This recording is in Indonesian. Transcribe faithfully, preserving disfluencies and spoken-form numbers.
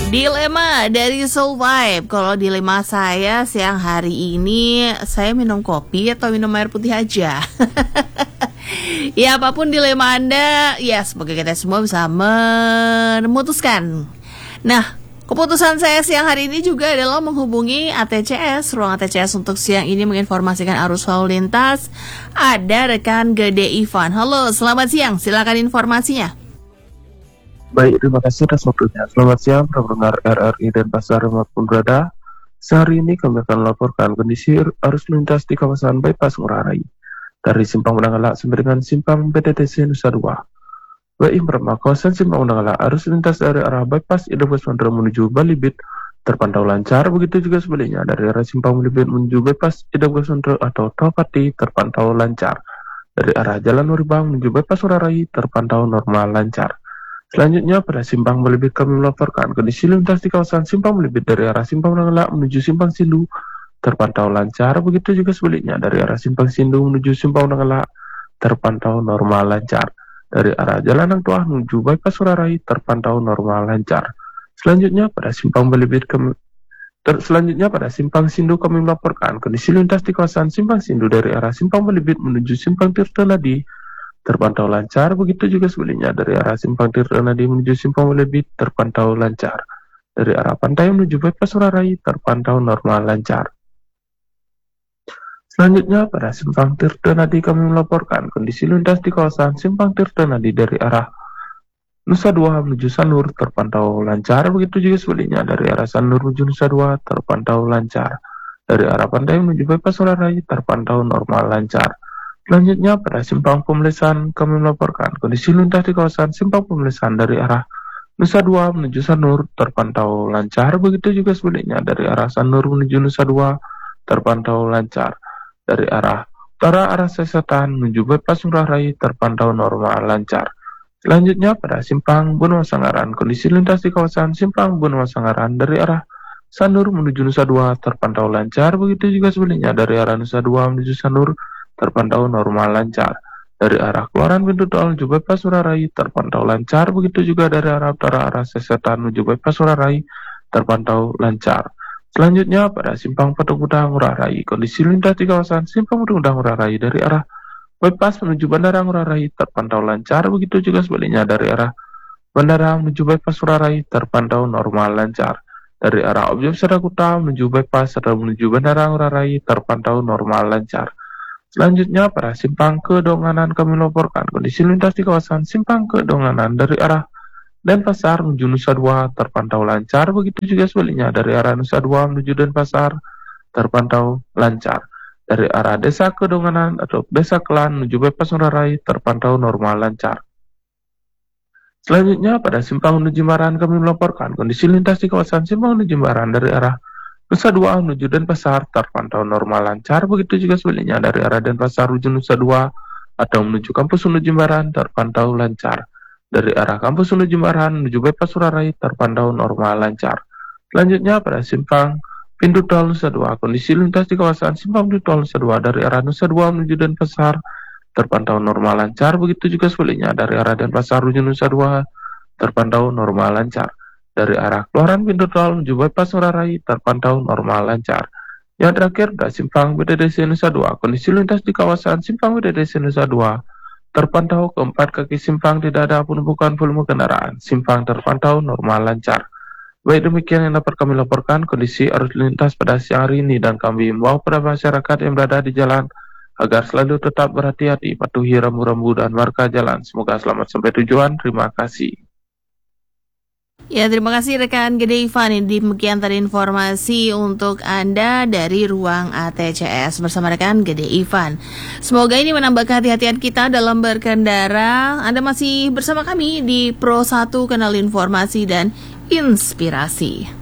Dilema dari Soul Vibe. Kalau dilema saya siang hari ini, saya minum kopi atau minum air putih aja? Ya, apapun dilema Anda, ya semoga kita semua bisa memutuskan. Nah, keputusan saya siang hari ini juga adalah menghubungi A T C S. Ruang A T C S untuk siang ini menginformasikan arus lalu lintas. Ada rekan Gede Ivan. Halo, selamat siang. Silakan informasinya. Baik, terima kasih atas waktunya. Selamat siang, para pendengar R R I dan Pasar dimanapun berada. Sehari ini kami akan melaporkan kondisi arus lintas di kawasan Bypass Ngurah Rai dari Simpang Menangalak sampai dengan Simpang B T T C Nusa Dua. Baik, pertama kawasan Simpang Menangalak arus lintas dari arah Bypass Idabus Mandra menuju Balibit terpantau lancar. Begitu juga sebaliknya dari arah Simpang Balibit menuju Bypass Idabus Mandra atau Tolpati terpantau lancar. Dari arah Jalan Uribang menuju Bypass Ngurah Rai terpantau normal lancar. Selanjutnya pada Simpang Balibit kami melaporkan kondisi lintas di kawasan Simpang Balibit dari arah Simpang Menangalak menuju Simpang Sindu terpantau lancar. Begitu juga sebaliknya dari arah Simpang Sindu menuju Simpang Menangalak terpantau normal lancar. Dari arah Jalan Angtuah menuju Bypass Ngurah Rai terpantau normal lancar. Selanjutnya pada Simpang Balibit kami ter, selanjutnya pada Simpang Sindu kami melaporkan kondisi lintas di kawasan Simpang Sindu dari arah Simpang Balibit menuju Simpang Tirtonadi terpantau lancar. Begitu juga sebaliknya dari arah Simpang Tirtonadi menuju Simpang Balibit terpantau lancar. Dari arah Pantai menuju Bypass Ngurah Rai terpantau normal lancar. Selanjutnya pada Simpang Tirtonadi kami melaporkan kondisi lintas di kawasan Simpang Tirtonadi dari arah Nusa Dua menuju Sanur terpantau lancar. Begitu juga sebaliknya dari arah Sanur menuju Nusa Dua terpantau lancar. Dari arah Pantai menuju Bypass Ngurah Rai terpantau normal lancar. Selanjutnya pada Simpang Pemelisan kami melaporkan kondisi lintas di kawasan Simpang Pemelisan dari arah Nusa Dua menuju Sanur terpantau lancar. Begitu juga sebaliknya dari arah Sanur menuju Nusa Dua terpantau lancar. Dari arah utara arah selatan menuju Bypass Ngurah Rai terpantau normal lancar. Selanjutnya pada Simpang Benua Sanggaran kondisi lintas di kawasan Simpang Benua Sanggaran dari arah Sanur menuju Nusa Dua terpantau lancar. Begitu juga sebaliknya dari arah Nusa Dua menuju Sanur terpantau normal lancar. Dari arah keluaran pintu tol menuju Bypass Ngurah Rai terpantau lancar. Begitu juga dari arah utara arah selatan menuju Bypass Ngurah Rai terpantau lancar. Selanjutnya pada Simpang Patung Kuda Ngurah Rai kondisi lintas di kawasan Simpang Patung Kuda Ngurah Rai dari arah Bypass menuju Bandara Ngurah Rai terpantau lancar. Begitu juga sebaliknya dari arah Bandara menuju Bypass Ngurah Rai terpantau normal lancar. Dari arah Objek Wisata Kuta menuju Bypass atau menuju Bandara Ngurah Rai terpantau normal lancar. Selanjutnya pada Simpang Kedonganan kami melaporkan kondisi lintas di kawasan Simpang Kedonganan dari arah Denpasar menuju Nusa Dua terpantau lancar. Begitu juga sebaliknya dari arah Nusa Dua menuju Denpasar terpantau lancar. Dari arah Desa Kedonganan atau Desa Kelan menuju Bypass Ngurah Rai terpantau normal lancar. Selanjutnya pada Simpang menuju Jimbaran kami melaporkan kondisi lintas di kawasan Simpang menuju Jimbaran dari arah Nusa Dua menuju Denpasar terpantau normal lancar. Begitu juga sebaliknya dari arah Denpasar menuju Nusa Dua atau menuju Kampus Ulu Jimbaran terpantau lancar. Dari arah Kampus Ulu Jimbaran menuju Bypass Ngurah Rai terpantau normal lancar. Selanjutnya pada Simpang Pintu Tol Nusa Dua kondisi lintas di kawasan Simpang Pintu Tol Nusa Dua dari arah Nusa Dua menuju Denpasar terpantau normal lancar. Begitu juga sebaliknya dari arah Denpasar menuju Nusa Dua terpantau normal lancar. Dari arah keluaran pintu tol menuju Bypass Ngurah Rai terpantau normal lancar. Yang terakhir adalah Simpang B T D C Nusa Dua. Kondisi lintas di kawasan Simpang B T D C Nusa Dua terpantau keempat kaki simpang tidak ada penumpukan volume kendaraan. Simpang terpantau normal lancar. Baik, demikian yang dapat kami laporkan kondisi arus lintas pada siang hari ini, dan kami himbau pada masyarakat yang berada di jalan agar selalu tetap berhati-hati, patuhi rambu-rambu dan marka jalan. Semoga selamat sampai tujuan. Terima kasih. Ya, terima kasih rekan Gede Ivan. Demikian tadi informasi untuk Anda dari ruang A T C S bersama rekan Gede Ivan. Semoga ini menambah kehati-hatian kita dalam berkendara. Anda masih bersama kami di Pro satu, kanal informasi dan inspirasi.